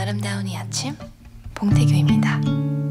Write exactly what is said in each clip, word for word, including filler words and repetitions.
아름다운 이 아침 봉태규입니다.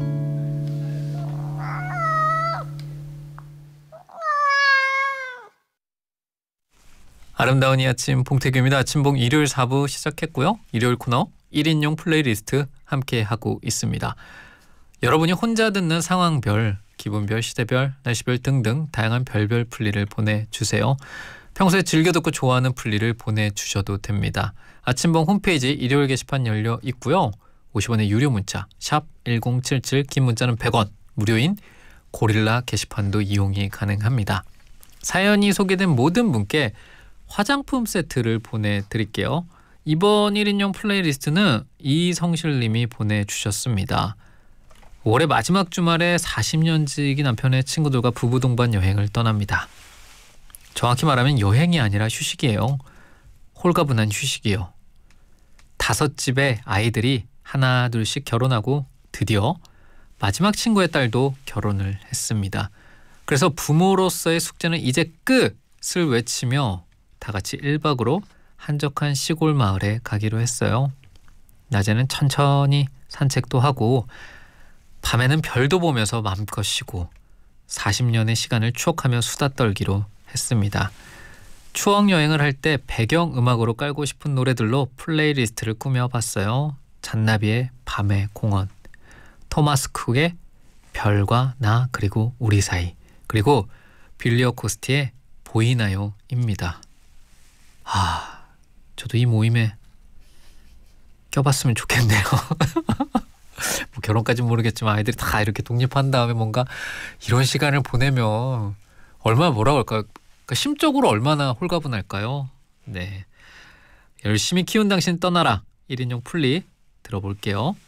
아름다운 이 아침 봉태규입니다. 아침봉 일요일 사 부 시작했고요. 일요일 코너 일 인용 플레이리스트 함께 하고 있습니다. 여러분이 혼자 듣는 상황별, 기분별, 시대별, 날씨별 등등 다양한 별별 플리를 보내주세요. 평소에 즐겨 듣고 좋아하는 플리를 보내주셔도 됩니다. 아침봉 홈페이지 일요일 게시판 열려 있고요. 오십 원의 유료 문자 샵 일공칠칠, 긴 문자는 백 원, 무료인 고릴라 게시판도 이용이 가능합니다. 사연이 소개된 모든 분께 화장품 세트를 보내드릴게요. 이번 일 인용 플레이리스트는 이성실님이 보내주셨습니다. 올해 마지막 주말에 사십 년지기 남편의 친구들과 부부 동반 여행을 떠납니다. 정확히 말하면 여행이 아니라 휴식이에요. 홀가분한 휴식이요. 다섯 집의 아이들이 하나 둘씩 결혼하고 드디어 마지막 친구의 딸도 결혼을 했습니다. 그래서 부모로서의 숙제는 이제 끝을 외치며 다 같이 일 박으로 한적한 시골 마을에 가기로 했어요. 낮에는 천천히 산책도 하고 밤에는 별도 보면서 마음껏 쉬고 사십 년의 시간을 추억하며 수다 떨기로 했습니다. 추억 여행을 할 때 배경음악으로 깔고 싶은 노래들로 플레이리스트를 꾸며봤어요. 잔나비의 밤의 공원, 토마스 쿡의 별과 나 그리고 우리 사이, 그리고 빌리어 코스티의 보이나요? 입니다. 아, 저도 이 모임에 껴봤으면 좋겠네요. 뭐 결혼까지는 모르겠지만 아이들이 다 이렇게 독립한 다음에 뭔가 이런 시간을 보내면 얼마나 뭐라고 할까요? 그러니까 심적으로 얼마나 홀가분할까요? 네, 열심히 키운 당신 떠나라 일 인용 플리 들어볼게요.